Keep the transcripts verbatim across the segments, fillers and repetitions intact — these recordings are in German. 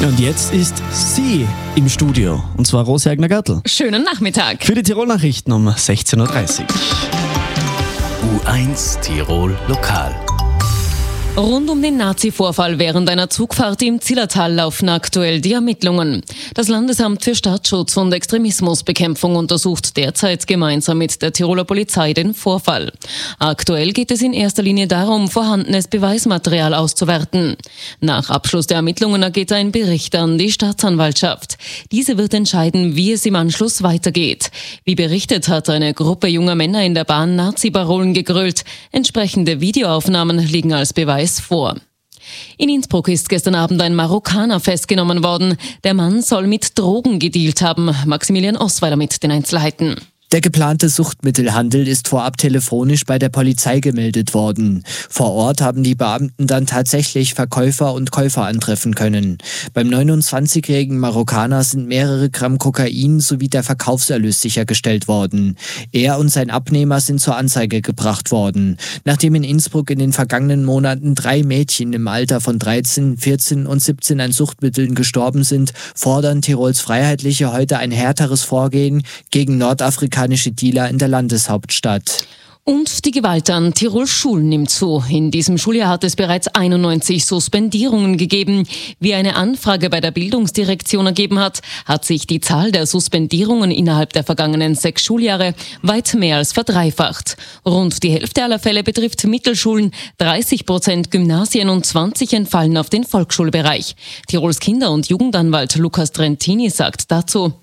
Und jetzt ist sie im Studio, und zwar Rosi Egner-Görtl. Schönen Nachmittag. Für die Tirol-Nachrichten um sechzehn Uhr dreißig. U eins Tirol Lokal. Rund um den Nazi-Vorfall während einer Zugfahrt im Zillertal laufen aktuell die Ermittlungen. Das Landesamt für Staatsschutz und Extremismusbekämpfung untersucht derzeit gemeinsam mit der Tiroler Polizei den Vorfall. Aktuell geht es in erster Linie darum, vorhandenes Beweismaterial auszuwerten. Nach Abschluss der Ermittlungen ergeht ein Bericht an die Staatsanwaltschaft. Diese wird entscheiden, wie es im Anschluss weitergeht. Wie berichtet, hat eine Gruppe junger Männer in der Bahn Nazi-Parolen gegrölt. Entsprechende Videoaufnahmen liegen als Beweis vor. In Innsbruck ist gestern Abend ein Marokkaner festgenommen worden. Der Mann soll mit Drogen gedealt haben. Maximilian Osweiler mit den Einzelheiten. Der geplante Suchtmittelhandel ist vorab telefonisch bei der Polizei gemeldet worden. Vor Ort haben die Beamten dann tatsächlich Verkäufer und Käufer antreffen können. Beim neunundzwanzigjährigen Marokkaner sind mehrere Gramm Kokain sowie der Verkaufserlös sichergestellt worden. Er und sein Abnehmer sind zur Anzeige gebracht worden. Nachdem in Innsbruck in den vergangenen Monaten drei Mädchen im Alter von dreizehn, vierzehn und siebzehn an Suchtmitteln gestorben sind, fordern Tirols Freiheitliche heute ein härteres Vorgehen gegen Nordafrika Dealer in der Landeshauptstadt. Und die Gewalt an Tirols Schulen nimmt zu. In diesem Schuljahr hat es bereits einundneunzig Suspendierungen gegeben. Wie eine Anfrage bei der Bildungsdirektion ergeben hat, hat sich die Zahl der Suspendierungen innerhalb der vergangenen sechs Schuljahre weit mehr als verdreifacht. Rund die Hälfte aller Fälle betrifft Mittelschulen, dreißig Prozent Gymnasien und zwanzig entfallen auf den Volksschulbereich. Tirols Kinder- und Jugendanwalt Lukas Trentini sagt dazu: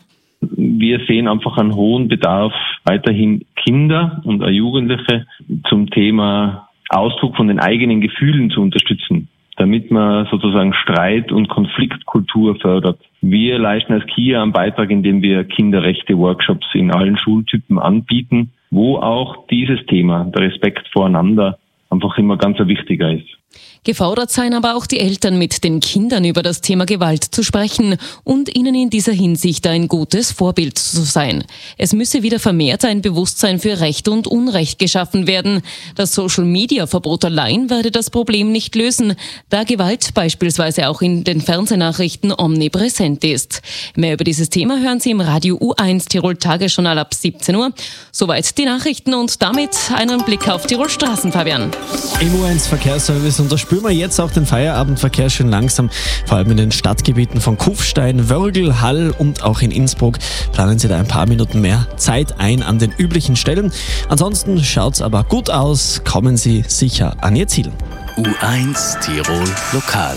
Wir sehen einfach einen hohen Bedarf, weiterhin Kinder und Jugendliche zum Thema Ausdruck von den eigenen Gefühlen zu unterstützen, damit man sozusagen Streit- und Konfliktkultur fördert. Wir leisten als K I A einen Beitrag, indem wir Kinderrechte-Workshops in allen Schultypen anbieten, wo auch dieses Thema, der Respekt voreinander, einfach immer ganz ein wichtiger ist. Gefordert seien aber auch die Eltern, mit den Kindern über das Thema Gewalt zu sprechen und ihnen in dieser Hinsicht ein gutes Vorbild zu sein. Es müsse wieder vermehrt ein Bewusstsein für Recht und Unrecht geschaffen werden. Das Social-Media-Verbot allein werde das Problem nicht lösen, da Gewalt beispielsweise auch in den Fernsehnachrichten omnipräsent ist. Mehr über dieses Thema hören Sie im Radio U eins Tirol Tagesjournal ab siebzehn Uhr. Soweit die Nachrichten und damit einen Blick auf Tirol Straßen, Fabian. Im U eins Verkehrsservice und da spüren wir jetzt auch den Feierabendverkehr schön langsam, vor allem in den Stadtgebieten von Kufstein, Wörgl, Hall und auch in Innsbruck. Planen Sie da ein paar Minuten mehr Zeit ein an den üblichen Stellen. Ansonsten schaut's aber gut aus, kommen Sie sicher an Ihr Ziel. U eins Tirol Lokal.